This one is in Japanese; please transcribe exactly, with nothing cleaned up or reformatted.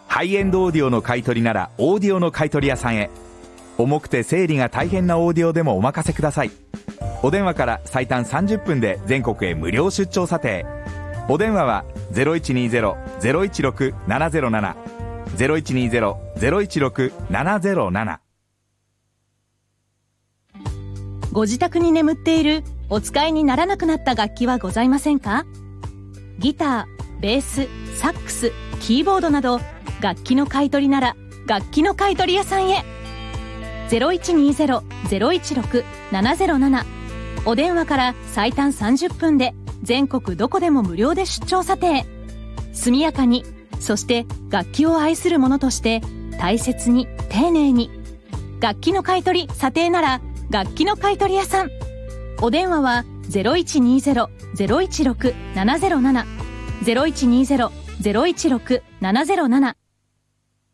ハイエンドオーディオの買い取りならオーディオの買い取り屋さんへ。重くて整理が大変なオーディオでもお任せください。お電話から最短さんじゅっぷんで全国へ無料出張査定。お電話は ゼロいちにゼロ ゼロいちろく ななゼロなな ゼロいちにゼロ ゼロいちろく ななゼロなな。 ご自宅に眠っているお使いにならなくなった楽器はございませんか？ギター、ベース、サックス、キーボードなど楽器の買い取りなら楽器の買い取り屋さんへ。 ゼロいちにゼロ ゼロいちろく ななゼロなな。 お電話から最短さんじゅっぷんで全国どこでも無料で出張査定。速やかに、そして楽器を愛する者として大切に丁寧に。楽器の買い取り査定なら楽器の買い取り屋さん。お電話は ゼロいちにゼロ ゼロいちろく ななゼロなな ゼロいちにゼロ ゼロいちろく ななゼロなな。